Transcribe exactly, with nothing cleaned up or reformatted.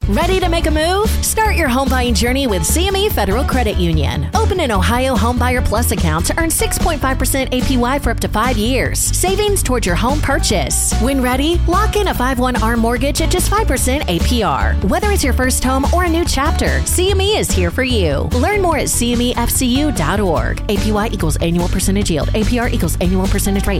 Ready to make a move? Start your home buying journey with C M E Federal Credit Union. Open an Ohio Homebuyer Plus account to earn six point five percent A P Y for up to five years. Savings towards your home purchase. When ready, lock in a five one A R M mortgage at just five percent A P R. Whether it's your first home or a new chapter, C M E is here for you. Learn more at C M E F C U dot org. A P Y equals annual percentage yield. A P R equals annual percentage rate.